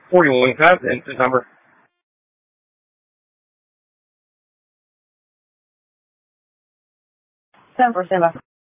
41. Can I have the instance number? 747.